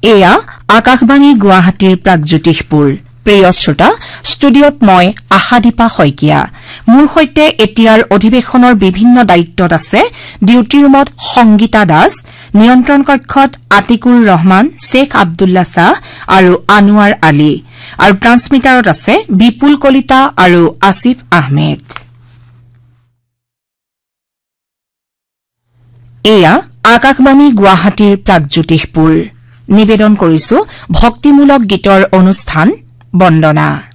এয়া আকাশবাণী গুৱাহাটীৰ প্ৰাগজ্যোতিষপুৰ। প্ৰিয় শ্ৰোতা, ষ্টুডিঅত মই আশাদীপা শইকীয়া। মোৰ সৈতে এতিয়াৰ অধিৱেশনৰ বিভিন্ন দায়িত্বত আছে ডিউটি ৰুমত সংগীতা দাস, নিয়ন্ত্ৰণ কক্ষত আতিকুৰ ৰহমান, শ্বেখ আব্দুল্লা শ্বাহ আৰু আনোৱাৰ আলী, আৰু ট্ৰান্সমিটাৰত আছে বিপুল কলিতা আৰু আসিফ আহমেদ। এয়া আকাশবাণী গুৱাহাটীৰ প্ৰাগজ্যোতিষপুৰ। নিবেদন কৰিছো ভক্তিমূলক গীতৰ অনুষ্ঠান বন্দনা।